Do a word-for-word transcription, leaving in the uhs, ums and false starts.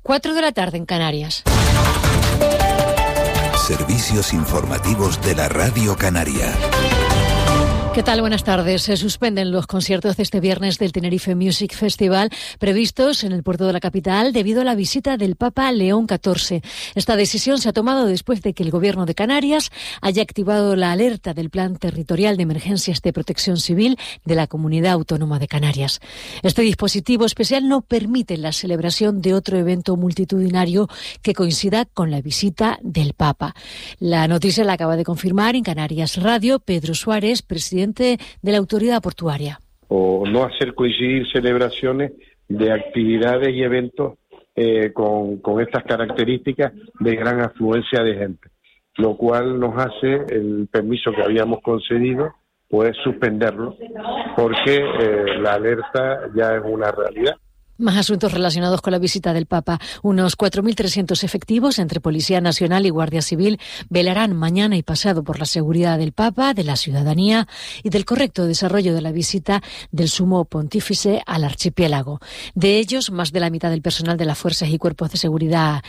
Cuatro de la tarde en Canarias. Servicios informativos de la Radio Canaria. ¿Qué tal? Buenas tardes. Se suspenden los conciertos de este viernes del Tenerife Music Festival previstos en el puerto de la capital debido a la visita del Papa León catorce. Esta decisión se ha tomado después de que el Gobierno de Canarias haya activado la alerta del Plan Territorial de Emergencias de Protección Civil de la Comunidad Autónoma de Canarias. Este dispositivo especial no permite la celebración de otro evento multitudinario que coincida con la visita del Papa. La noticia la acaba de confirmar en Canarias Radio Pedro Suárez, presidente de la autoridad portuaria. O no hacer coincidir celebraciones de actividades y eventos eh, con, con estas características de gran afluencia de gente, lo cual nos hace el permiso que habíamos concedido, pues suspenderlo, porque eh, la alerta ya es una realidad. Más asuntos relacionados con la visita del Papa. Unos cuatro mil trescientos efectivos entre Policía Nacional y Guardia Civil velarán mañana y pasado por la seguridad del Papa, de la ciudadanía y del correcto desarrollo de la visita del Sumo Pontífice al archipiélago. De ellos, más de la mitad del personal de las fuerzas y cuerpos de seguridad